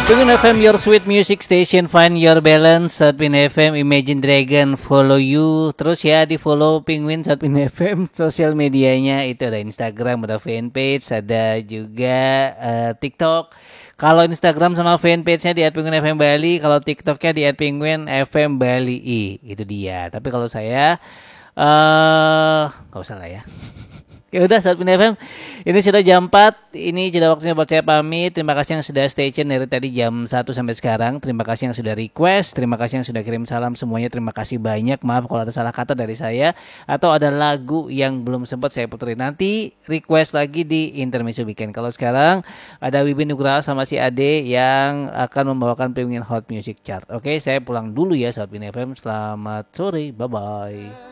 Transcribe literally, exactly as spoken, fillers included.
Pengen F M, your sweet music station, find your balance. Satpin F M, Imagine Dragon, follow you. Terus ya di follow Penguin Satpin F M, sosial medianya itu ada Instagram, ada fanpage, ada juga uh, TikTok. Kalau Instagram sama fanpage-nya di at penguin f m bali, kalau TikTok-nya di at penguin f m bali i. Itu dia. Tapi kalau saya eh uh, nggak usah lah ya. Ya udah saat F M. Ini sudah jam empat. Ini sudah waktunya buat saya pamit. Terima kasih yang sudah stay tune dari tadi jam satu sampai sekarang. Terima kasih yang sudah request, terima kasih yang sudah kirim salam semuanya. Terima kasih banyak. Maaf kalau ada salah kata dari saya atau ada lagu yang belum sempat saya puterin. Nanti request lagi di Intermezzo Weekend. Kalau sekarang ada Wibin Nugraha sama si Ade yang akan membawakan Penguin Hot Music Chart. Oke, saya pulang dulu ya saat F M. Selamat sore. Bye bye.